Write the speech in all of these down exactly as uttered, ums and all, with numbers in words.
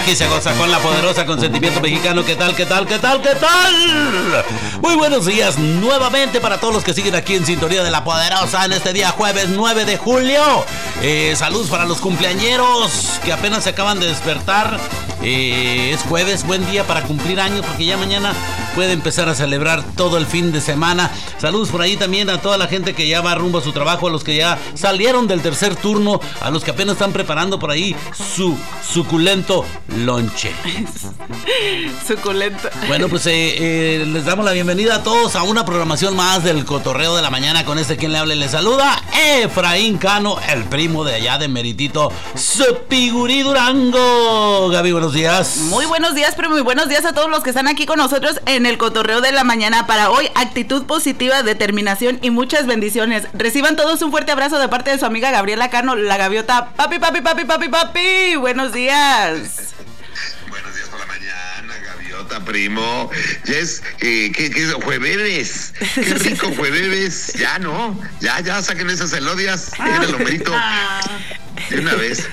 aquí se goza con la poderosa consentimiento mexicano. ¿Qué tal, qué tal, qué tal, qué tal? Muy buenos días nuevamente para todos los que siguen aquí en sintonía de la poderosa en este día jueves nueve de julio. Eh, saludos para los cumpleañeros que apenas se acaban de despertar. Eh, es jueves, buen día para cumplir años porque ya mañana puede empezar a celebrar todo el fin de semana. Saludos por ahí también a toda la gente que ya va rumbo a su trabajo, a los que ya salieron del tercer turno, a los que apenas están preparando por ahí su suculento lonche. Suculento. Bueno, pues eh, eh, les damos la bienvenida a todos a una programación más del Cotorreo de la Mañana. Con este quien le habla y le saluda, Efraín Cano, el primo de allá de Meritito, Supigurí, Durango. Gaby, buenos días. Muy buenos días, pero muy buenos días a todos los que están aquí con nosotros en el Cotorreo de la Mañana. Para hoy, actitud positiva, determinación y muchas bendiciones. Reciban todos un fuerte abrazo de parte de su amiga Gabriela Cano, la gaviota. Papi, papi, papi, papi, papi. Buenos días. Buenos días por la mañana, gaviota, primo. Ya es, eh, ¿qué, qué es? Jueves. Qué rico jueves. Ya, ¿no? Ya, ya, saquen esas elodias. En el hombrito. De una vez.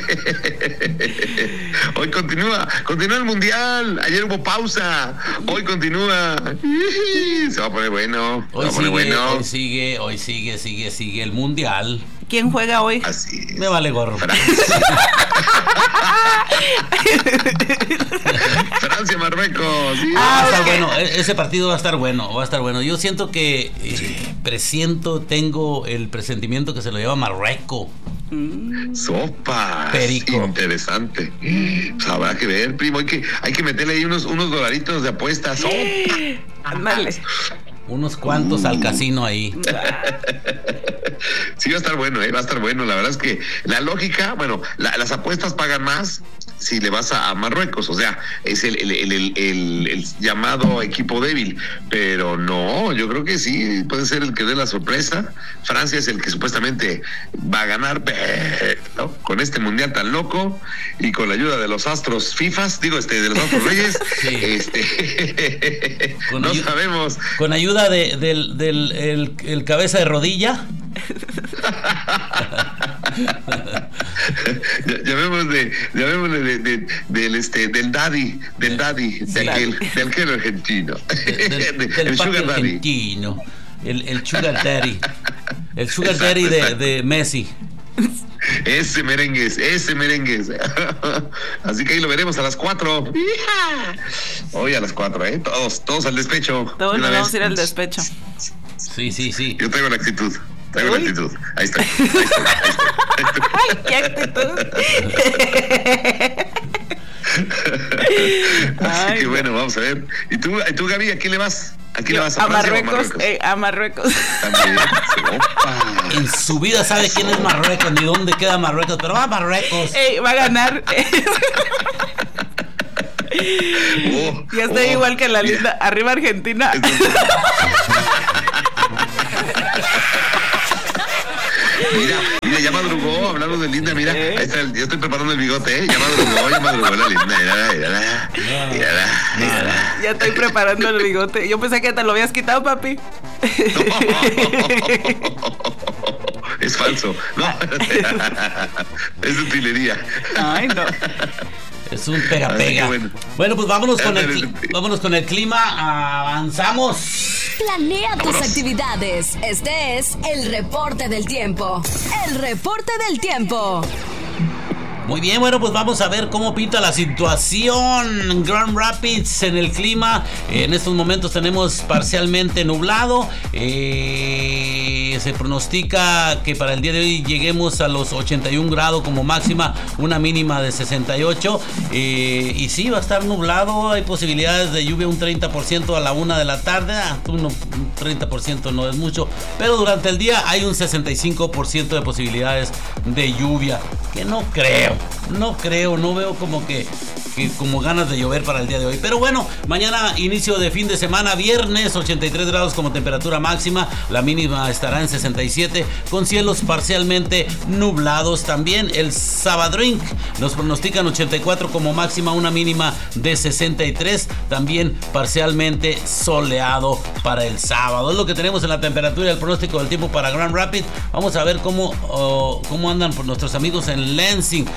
Hoy continúa, continúa el mundial. Ayer hubo pausa. Hoy continúa. Se va a poner bueno. Se Hoy va a poner sigue, bueno. hoy sigue, hoy sigue, sigue, sigue el mundial. ¿Quién juega hoy? Así es. Me vale gorro. Francia. Francia, Marruecos. Sí. Ah, va a estar bueno, ese partido va a estar bueno, va a estar bueno. Yo siento que eh, presiento, tengo el presentimiento que se lo lleva Marruecos. Sopa. Perico. Interesante. Pues habrá que ver, primo. Hay que, hay que meterle ahí unos, unos dolaritos de apuestas. Sopa. Ándale. Unos cuantos uh. al casino ahí. Sí, va a estar bueno, ¿eh? Va a estar bueno. La verdad es que la lógica, bueno, la, las apuestas pagan más si le vas a, a Marruecos. O sea, es el, el, el, el, el, el llamado equipo débil. Pero no, yo creo que sí, puede ser el que dé la sorpresa. Francia es el que supuestamente va a ganar, pero ¿no? Con este mundial tan loco y con la ayuda de los astros FIFAs, digo, este, de los astros reyes, sí. este, con no ayu- sabemos. Con ayuda de, del, del el, el cabeza de rodilla. Llamémosle, llamémosle de, de, del este del daddy, del daddy, sí, de aquel, del aquel argentino, del, del, de, del el sugar daddy. Argentino, el, el sugar daddy, el sugar Exacto, daddy de, exacto. de Messi. Ese merengues, ese merengues. Así que ahí lo veremos a las cuatro. Hoy a las cuatro, ¿eh? Todos, todos al despecho. Todos de nos una vamos vez. a ir al despecho. Sí, sí, sí. Yo traigo la actitud. Traigo Uy. la actitud. Ahí está. Ahí está, ahí está. ¡Ay, qué actitud! Así Ay, que no. bueno, vamos a ver. ¿Y tú, y tú Gaby, a quién le vas? ¿A quién le vas? ¿A, A Francia o a Marruecos, Marruecos? eh, a Marruecos. También. Opa. En su vida sabe quién es Marruecos ni dónde queda Marruecos, pero va a Marruecos. Ey, va a ganar. Oh, Ya estoy oh, igual que la mira. linda. Arriba Argentina. Mira, mira, ya madrugó, hablando de Linda, mira, ¿Eh? ahí está el, yo estoy preparando el bigote, ¿eh? Ya madrugó, ya madrugó la Linda, mírala, mírala, mírala, mírala. Ya estoy preparando el bigote. Yo pensé que te lo habías quitado, papi. Es falso, no, es utilería. Ay, no. Es un pega Así pega. que bueno. Bueno, pues vámonos con el Ándale. cli- vámonos con el clima. Avanzamos. Planea tus Vámonos. actividades. Este es el reporte del tiempo. El reporte del tiempo. Muy bien, bueno, pues vamos a ver cómo pinta la situación en Grand Rapids en el clima. En estos momentos tenemos parcialmente nublado. Eh, se pronostica que para el día de hoy lleguemos a los ochenta y un grados como máxima, una mínima de sesenta y ocho. Eh, y sí, va a estar nublado. Hay posibilidades de lluvia un treinta por ciento a la una de la tarde. Ah, uno, un treinta por ciento no es mucho. Pero durante el día hay un sesenta y cinco por ciento de posibilidades de lluvia. Que no creo. No creo, no veo como que, que como ganas de llover para el día de hoy. Pero bueno, mañana inicio de fin de semana, viernes, ochenta y tres grados como temperatura máxima. La mínima estará en sesenta y siete con cielos parcialmente nublados también. El Sabadrink nos pronostican ochenta y cuatro como máxima, una mínima de sesenta y tres, también parcialmente soleado para el sábado. Es lo que tenemos en la temperatura y el pronóstico del tiempo para Grand Rapids. Vamos a ver cómo, oh, cómo andan por nuestros amigos en Lansing. En estos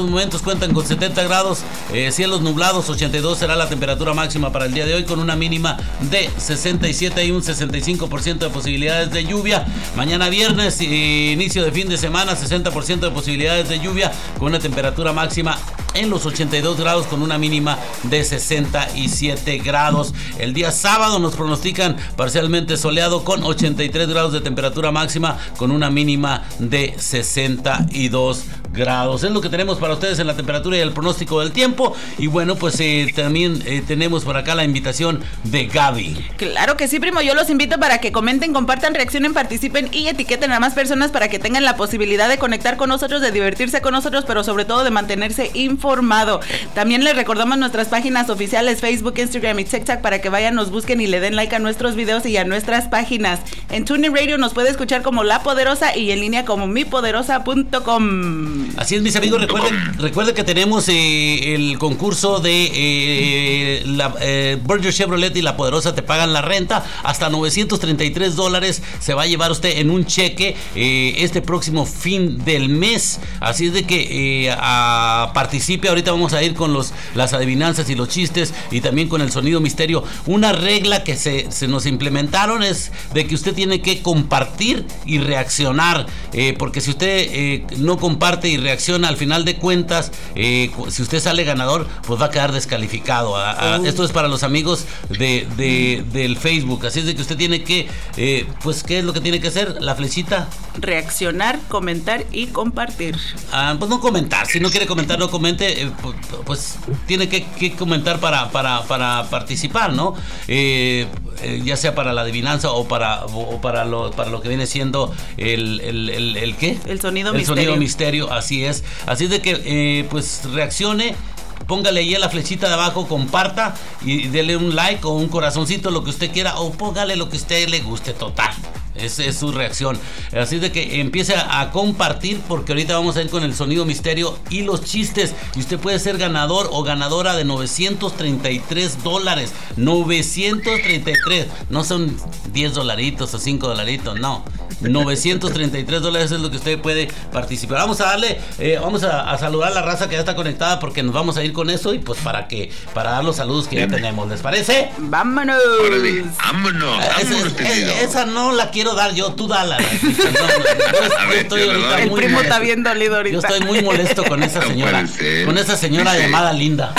estos momentos cuentan con setenta grados, eh, cielos nublados, ochenta y dos será la temperatura máxima para el día de hoy, con una mínima de sesenta y siete y un sesenta y cinco por ciento de posibilidades de lluvia. Mañana viernes, eh, inicio de fin de semana, sesenta por ciento de posibilidades de lluvia, con una temperatura máxima en los ochenta y dos grados, con una mínima de sesenta y siete grados. El día sábado nos pronostican parcialmente soleado con ochenta y tres grados de temperatura máxima, con una mínima de sesenta y dos grados. Es lo que tenemos para ustedes en la temperatura y el pronóstico del tiempo. Y bueno, pues eh, también eh, tenemos por acá la invitación de Gaby. Claro que sí, primo. Yo los invito para que comenten, compartan, reaccionen, participen y etiqueten a más personas para que tengan la posibilidad de conectar con nosotros, de divertirse con nosotros, pero sobre todo de mantenerse informado. También les recordamos nuestras páginas oficiales Facebook, Instagram y TikTok para que vayan, nos busquen y le den like a nuestros videos y a nuestras páginas. En TuneIn Radio nos puede escuchar como La Poderosa y en línea como mi poderosa punto com. Así es, mis amigos, recuerden, recuerden que tenemos eh, el concurso de eh, la, eh, Berger Chevrolet y La Poderosa te pagan la renta hasta novecientos treinta y tres dólares. Se va a llevar usted en un cheque eh, este próximo fin del mes. Así es de que eh, a, participe. Ahorita vamos a ir con los, las adivinanzas y los chistes y también con el sonido misterio. Una regla que se, se nos implementaron es de que usted tiene que compartir y reaccionar, eh, porque si usted eh, no comparte y reacciona, al final de cuentas, eh, si usted sale ganador, pues va a quedar descalificado. A, a, uh. Esto es para los amigos de, de, del Facebook. Así es de que usted tiene que, eh, pues, ¿qué es lo que tiene que hacer? La flechita. Reaccionar, comentar y compartir. Ah, pues no comentar. Si no quiere comentar, no comente. Eh, pues, pues tiene que, que comentar para, para, para participar, ¿no? Eh, eh, ya sea para la adivinanza o para, o para, lo, para lo que viene siendo el, el, el, el ¿qué? El sonido el misterio. sonido misterio, así es. Así es de que, eh, pues, reaccione. Póngale ahí a la flechita de abajo, comparta y dele un like o un corazoncito, lo que usted quiera, o póngale lo que a usted le guste, total. Esa es su reacción. Así de que empiece a compartir, porque ahorita vamos a ir con el sonido misterio y los chistes. Y usted puede ser ganador o ganadora de novecientos treinta y tres dólares. novecientos treinta y tres. No son diez dolaritos o cinco dolaritos, no. novecientos treinta y tres dólares es lo que usted puede participar. Vamos a darle, eh, vamos a, a saludar a la raza que ya está conectada, porque nos vamos a ir con eso y pues para que, para dar los saludos que ya tenemos. ¿Les parece? ¡Vámonos! Órale, vámonos, vámonos, es, es, esa no la quiero dar yo, tú dala. No, yo, yo estoy ahorita el muy primo molesto. Está bien dolido ahorita. Yo estoy muy molesto con esa señora, no con esa señora dice, llamada Linda.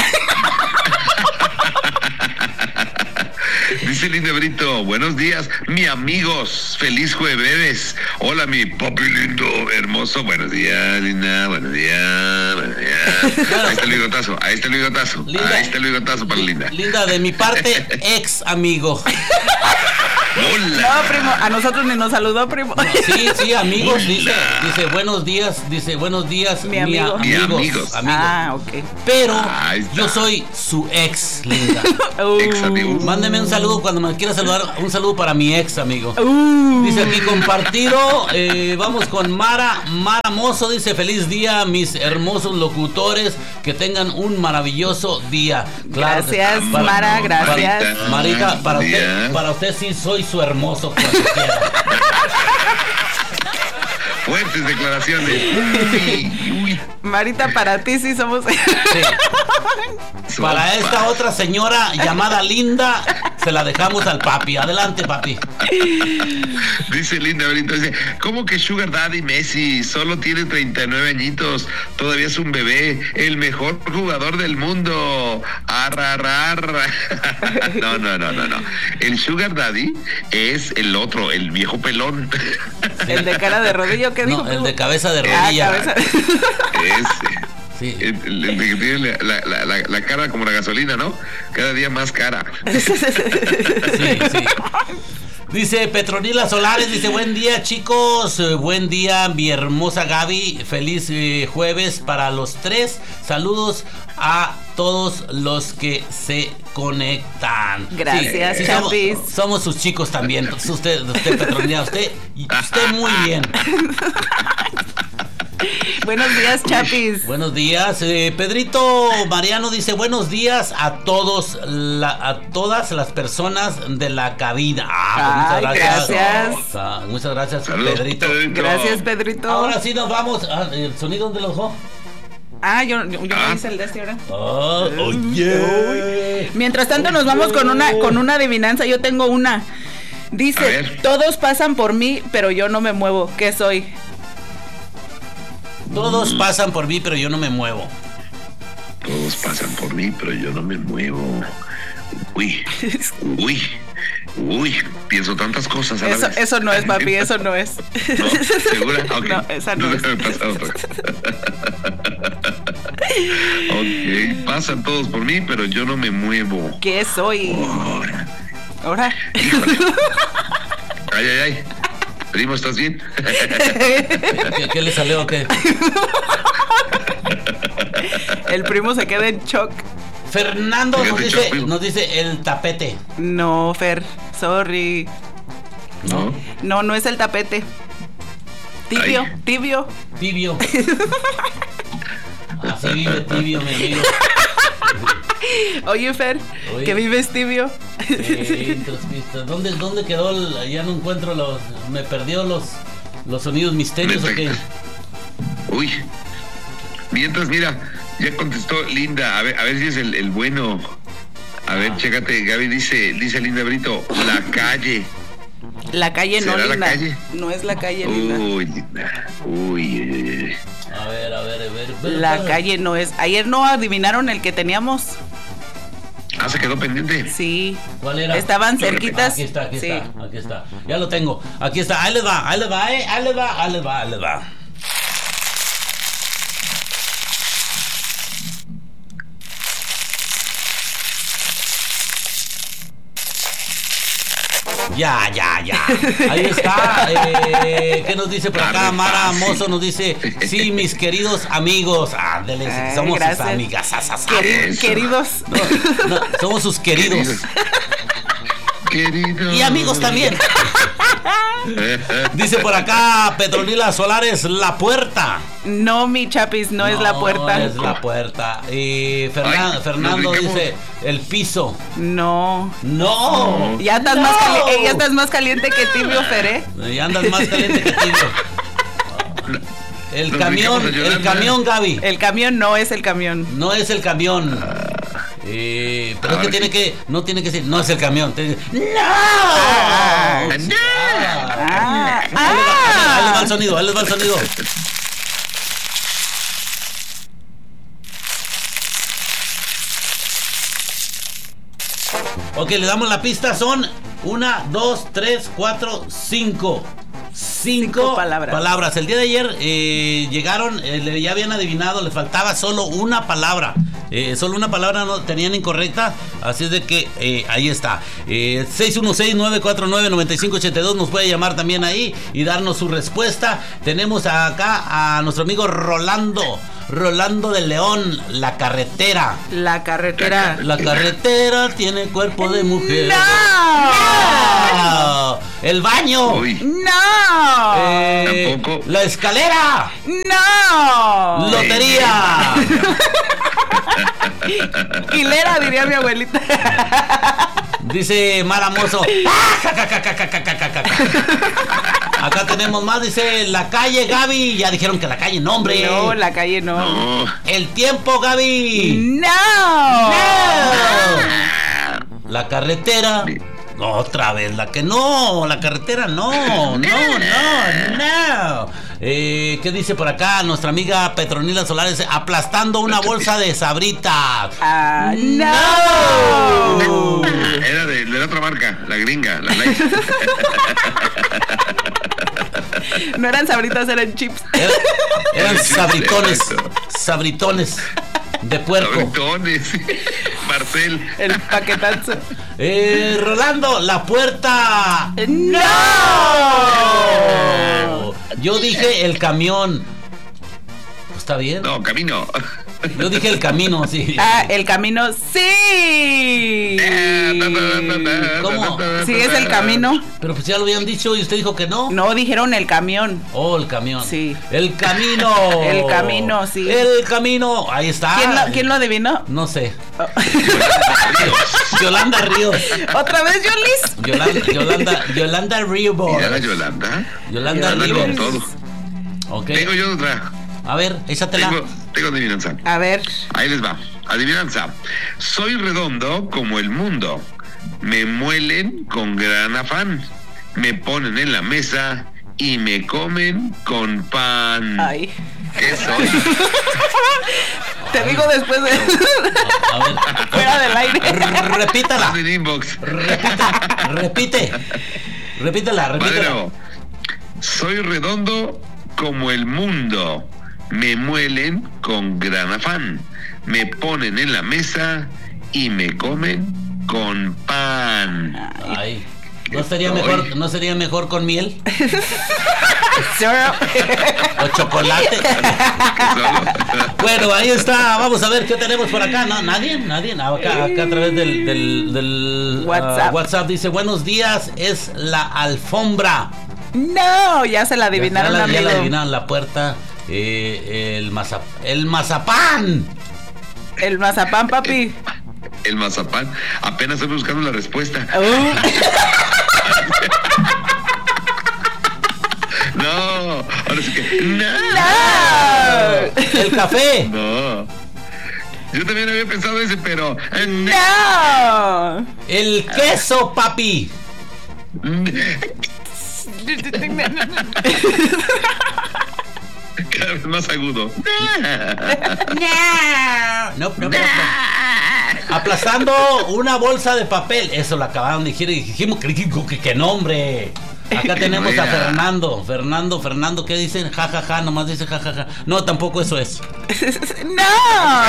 Dice Linda Brito, buenos días, mi amigos, feliz jueves. Hola, mi papi lindo, hermoso. Buenos días, Linda, buenos días, buenos días. Ahí está el bigotazo, ahí está el bigotazo, Linda, ahí está el bigotazo para Linda. Linda, de mi parte, ex amigo. Hola. No, primo, a nosotros ni nos saludó, primo. No, sí, sí, amigos, dice, dice buenos días, dice buenos días, mi amigo. Mi amigos, mi amigos. amigos. Ah, ok. Pero yo soy su ex, Linda. Uh, Ex amigo. Mándeme un saludo cuando me quiera saludar, un saludo para mi ex amigo. Uh, Dice aquí compartido, eh, vamos con Mara, Mara Mozo, dice feliz día, mis hermosos locutores, que tengan un maravilloso día. Claro, gracias, para, Mara, gracias. Para, Marita, para usted, para usted sí soy su hermoso cuando quiera. Fuertes declaraciones. Uy, uy. Marita, para ti sí somos. Sí. Para esta otra señora llamada Linda, se la dejamos al papi. Adelante, papi. Dice Linda Brito, dice, ¿cómo que Sugar Daddy Messi solo tiene treinta y nueve añitos? Todavía es un bebé, el mejor jugador del mundo. Arra, arra, arra. No, no, no, no, no. El Sugar Daddy es el otro, el viejo pelón. El de cara de rodillo, ¿qué dijo? No, el de cabeza de rodilla. Ah, cabeza. Ese. Sí. El, el, el que tiene la, la, la, la cara como la gasolina, ¿no? Cada día más cara. Sí, sí. Dice Petronila Solares, dice buen día chicos, eh, buen día mi hermosa Gaby, feliz eh, jueves para los tres, saludos a todos los que se conectan. Gracias, sí, somos, somos sus chicos también, usted, usted Petronila, usted, usted muy bien. Buenos días, Chapis. Buenos días, eh, Pedrito Mariano dice buenos días a todos, la, a todas las personas de la cabina. Ah, pues muchas gracias. gracias. Ah, muchas gracias, Saludos, Pedrito. Pedrito. Gracias, Pedrito. Ahora sí nos vamos. Ah, ¿el sonido dónde lo dejó? Ah, yo, yo, yo Ah. no hice el de este ahora. Oh, oye. Mientras tanto nos vamos con una con una adivinanza. Yo tengo una. A Dice, ver. todos pasan por mí, pero yo no me muevo. ¿Qué soy? Todos pasan por mí, pero yo no me muevo. Todos pasan por mí, pero yo no me muevo. Uy, uy, uy, pienso tantas cosas a la Eso, vez. eso no es, papi, eso no es. ¿No? ¿Segura? Ok. No, esa no es. Déjame pasar otra. Ok, pasan todos por mí, pero yo no me muevo. ¿Qué soy? Ahora. Ahora. Híjole. Ay, ay, ay. Primo, ¿estás bien? ¿Qué, qué le salió o qué? El primo se queda en shock. Fernando nos Fíjate, dice, Chapo. nos dice el tapete. No, Fer, sorry. No. No, no es el tapete. Tibio, Ay. tibio. Tibio. Así vive tibio, mi amigo. Oye, Fer, Oye. que vives tibio. Eh, otras pistas. ¿Dónde, ¿Dónde quedó? El, ya no encuentro los. Me perdió los, los sonidos misterios o qué. Uy. Mientras, mira, ya contestó Linda. A ver, a ver si es el, el bueno. A ver, Ah. chécate, Gaby dice, dice Linda Brito, la calle. La calle no, ¿Será la Linda. calle? No es la calle, Linda. Uy, Linda. Uy, uy, uy, uy. A ver, a ver, a ver. Pero, La pero- calle no es. Ayer no adivinaron el que teníamos. Ah, se quedó pendiente. Sí. ¿Cuál era? Estaban cerquitas. Aquí está, aquí Sí. está, aquí está. Ya lo tengo. Aquí está. Ahí les va, ahí les va, eh. Ahí les va, ahí les va, ahí les va. Ya, ya, ya. Ahí está. Eh, ¿Qué nos dice por acá? Dame Mara fácil. Mozo nos dice: sí, mis queridos amigos. Ándele, Ay, somos gracias. sus amigas. sa, sa, sa. Queri- Eso. queridos. No, no, somos sus queridos. Querido. Y amigos también. Dice por acá Petronila Solares, la puerta. No, mi chapis, no, es la puerta. No es la puerta. Y Fernan- Ay, Fernando nos ubicamos. dice el piso. No. No. Ya estás, No. más, cali- eh, ya estás más caliente que tibio, Fer, ¿eh? Y andas más caliente que tibio. El Nos camión, ubicamos a el Yolanda. camión, Gaby. El camión no es el camión. No es el camión. Eh, pero es que Ahora tiene sí. que, no tiene que decir, no es el camión. Tiene que decir, ¡no! Ah, Ah. ah, Ahí les va, ahí les va el sonido, ahí les va el sonido. Ok, le damos la pista, son una, dos, tres, cuatro, cinco. Cinco, Cinco palabras. palabras. El día de ayer eh, llegaron, eh, le- ya habían adivinado, les faltaba solo una palabra. Eh, solo una palabra no tenían incorrecta, así es de que eh, ahí está. Eh, seis uno seis, nueve cuatro nueve, nueve cinco ocho dos nos puede llamar también ahí y darnos su respuesta. Tenemos acá a nuestro amigo Rolando, Rolando de León, la carretera. La carretera. La carretera tiene cuerpo de mujer. ¡No! Ah, el baño. Uy, ¡No! Eh, Tampoco. La escalera. ¡No! Lotería. Hilera, diría mi abuelita. Dice Maramoso. Ah, ja, ja, ja, ja, ja, ja, ja, ja. Acá tenemos más, dice la calle, Gaby. Ya dijeron que la calle, no, hombre. No, la calle no. no. El tiempo, Gaby. ¡No! La carretera. Otra vez, la que no, la carretera no, no, no, no. Eh, ¿Qué dice por acá nuestra amiga Petronila Solares? Aplastando una bolsa de sabritas. Ah, ¡no! Era de, de la otra marca, la gringa, la light. No eran sabritas, eran chips. Eran, eran sabritones, Exacto. sabritones de puerco. Sabritones. Marcel. El paquetazo. Eh, Rolando, la puerta. ¡No! Yo dije el camión. Está bien. No, camino. Yo dije el camino, sí. Ah, el camino, sí. ¿Cómo? Sí, es el camino. Pero pues ya lo habían dicho y usted dijo que no. No, dijeron el camión. Oh, el camión. Sí. El camino. El camino, sí. El camino. Ahí está. ¿Quién lo, quién lo adivinó? No sé. Yolanda Ríos. ¿Otra vez, Yolis? Yolanda, Yolanda, Yolanda Ríos. Mira la Yolanda. Yolanda Yolanda Rivers. con todo. Ok. Tengo yo otra. A ver, échatela. Tengo, tengo adivinanza. A ver. Ahí les va. Adivinanza. Soy redondo como el mundo. Me muelen con gran afán. Me ponen en la mesa y me comen con pan. Ay. ¿Qué soy? Te digo después de... A ver. Fuera del aire. R- repítala. Manden inbox. Repite. Repite. Repítela, repítela. Padre, soy redondo como el mundo. Me muelen con gran afán. Me ponen en la mesa y me comen con pan. Ay. ¿No sería mejor, no sería mejor con miel? ¿O chocolate? Bueno, ahí está. Vamos a ver qué tenemos por acá. No, nadie, nadie. Acá, acá a través del, del, del WhatsApp. Uh, WhatsApp dice: buenos días, es la alfombra. No, ya se la adivinaron, ya, ya, la, amigo. ya la adivinaron la puerta. Eh, el mazap, el mazapán. El mazapán, papi. El mazapán. Apenas estoy buscando la respuesta. Uh. No, ahora sí que. No. No. El café. No. Yo también había pensado ese, pero. No. El queso, papi. Cada vez más agudo. No, no, no, no. Aplastando una bolsa de papel. Eso lo acabaron de decir y dijimos que, que, que nombre. Acá tenemos a Fernando. Fernando, Fernando, ¿qué dicen? Ja, ja, ja, nomás dice ja, ja, ja. No, tampoco eso es. No.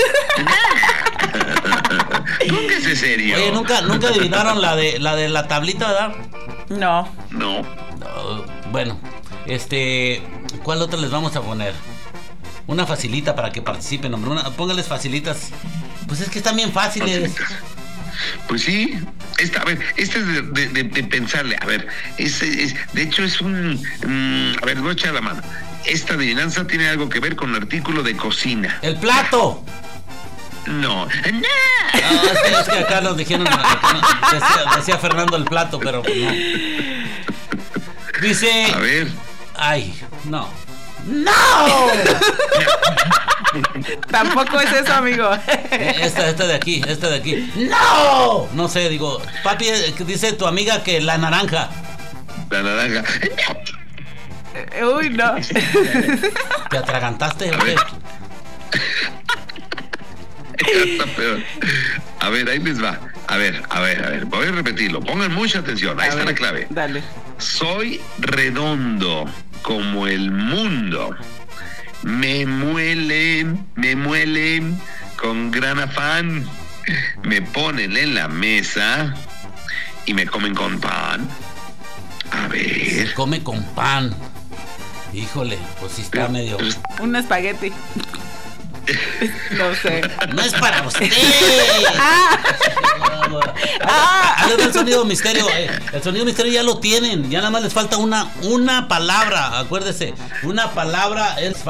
Póngase serio. Oye, nunca, nunca adivinaron la de la de la tablita, ¿verdad? No. No. No, bueno, este, ¿cuál otra les vamos a poner? Una facilita para que participen, hombre. Una, póngales facilitas. Pues es que están bien fáciles. Pues sí, esta, a ver, este es de, de, de, de pensarle, a ver, este es, de hecho es un, um, a ver, voy a echar la mano. Esta adivinanza tiene algo que ver con un artículo de cocina. El plato. No, no. No, es, que, es que acá nos dijeron, decía, decía Fernando el plato, pero pues no. Dice, A ver, ay, no. ¡No! Tampoco es eso, amigo. Esta, esta de aquí, esta de aquí. ¡No! No sé, digo, papi, dice tu amiga que la naranja. la naranja. Uy, no. ¿Te atragantaste o A qué? ver. Está peor. A ver, ahí les va. A ver, a ver, a ver, voy a repetirlo. Pongan mucha atención, ahí A está ver, la clave. Dale. Soy redondo como el mundo. Me muelen, me muelen con gran afán. Me ponen en la mesa y me comen con pan. A ver. Se come con pan. Híjole, pues sí está medio. Un espagueti. No sé. No es para usted. Ah. Ah, ah, el sonido misterio. Eh, el sonido misterio ya lo tienen. Ya nada más les falta una, una palabra. Acuérdese, una palabra es